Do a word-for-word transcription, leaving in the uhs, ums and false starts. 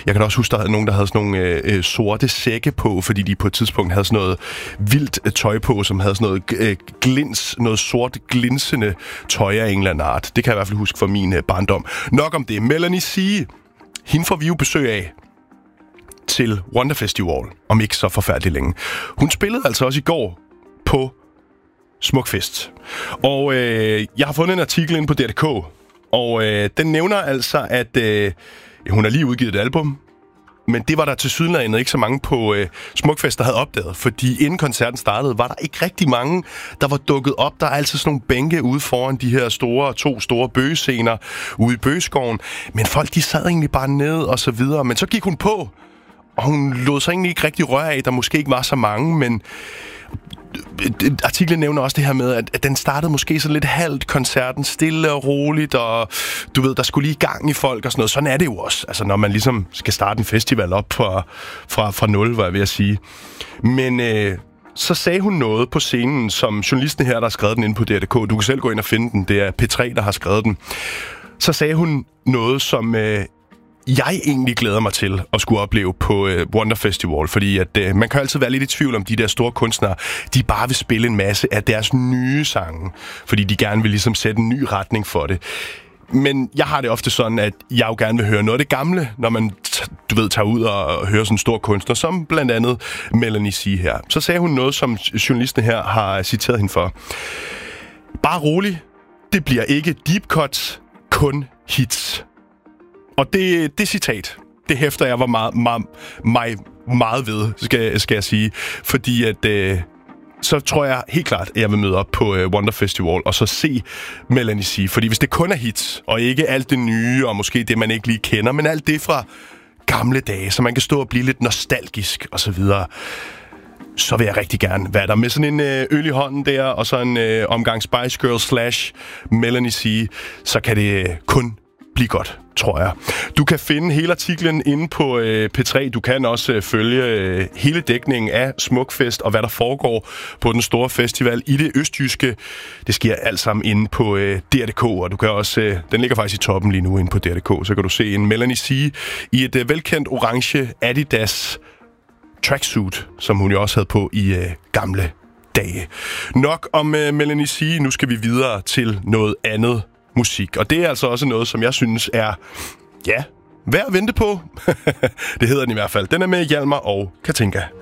Jeg kan også huske, der havde nogen, der havde sådan nogle øh, sorte sække på, fordi de på et tidspunkt havde sådan noget vildt øh, tøj på, som havde sådan noget øh, glins, noget sort glinsende tøj af en eller anden art. Det kan jeg i hvert fald huske fra min øh, barndom. Nok om det. Melanie C, hende får vi jo besøg af til Wonder Festival, om ikke så forfærdeligt længe. Hun spillede altså også i går på Smukfest. Og øh, jeg har fundet en artikel inde på D R K, og øh, den nævner altså, at øh, hun har lige udgivet et album, men det var der tilsyneladende ikke så mange på øh, Smukfest, der havde opdaget, fordi inden koncerten startede, var der ikke rigtig mange, der var dukket op. Der er altid sådan nogle bænke ude foran de her store, to store bøgescener ude i Bøgeskoven, men folk, de sad egentlig bare ned og så videre. Men så gik hun på, og hun lod sig egentlig ikke rigtig røre af, der måske ikke var så mange, men artiklen nævner også det her med, at den startede måske så lidt halvt, koncerten stille og roligt, og du ved, der skulle lige gang i folk og sådan noget. Sådan er det jo også, altså når man ligesom skal starte en festival op fra, fra, fra nul, var jeg ved at sige. Men øh, så sagde hun noget på scenen, som journalisten her, der har skrevet den inde på D R K, du kan selv gå ind og finde den, det er P tre, der har skrevet den. Så sagde hun noget, som øh, jeg egentlig glæder mig til at skulle opleve på øh, Wonder Festival, fordi at øh, man kan altid være lidt i tvivl om de der store kunstnere, de bare vil spille en masse af deres nye sange, fordi de gerne vil ligesom sætte en ny retning for det. Men jeg har det ofte sådan, at jeg jo gerne vil høre noget af det gamle, når man, du ved, tager ud og hører sådan en stor kunstner, som blandt andet Melanie C her. Så sagde hun noget, som journalisten her har citeret hende for. Bare rolig, det bliver ikke deep cuts, kun hits. Og det, det citat, det hæfter jeg var meget, meget, meget, meget ved, skal, skal jeg sige. Fordi at, øh, så tror jeg helt klart, at jeg vil møde op på øh, Wonder Festival og så se Melanie C. Fordi hvis det kun er hits, og ikke alt det nye, og måske det, man ikke lige kender, men alt det fra gamle dage, så man kan stå og blive lidt nostalgisk og så videre, så vil jeg rigtig gerne være der med sådan en øh, øl i hånden der, og så en øh, omgang Spice Girls slash Melanie C. Så kan det øh, kun blive godt, tror jeg. Du kan finde hele artiklen inde på øh, P tre. Du kan også øh, følge øh, hele dækningen af Smukfest og hvad der foregår på den store festival i det østjyske. Det sker alt sammen inde på øh, D R K, og du kan også, øh, den ligger faktisk i toppen lige nu inde på D R K, så kan du se en Melanie C i et øh, velkendt orange Adidas tracksuit, som hun jo også havde på i øh, gamle dage. Nok om øh, Melanie C. Nu skal vi videre til noget andet musik. Og det er altså også noget, som jeg synes er, ja, værd at vente på. Det hedder den i hvert fald. Den er med Hjalmar og Katinka.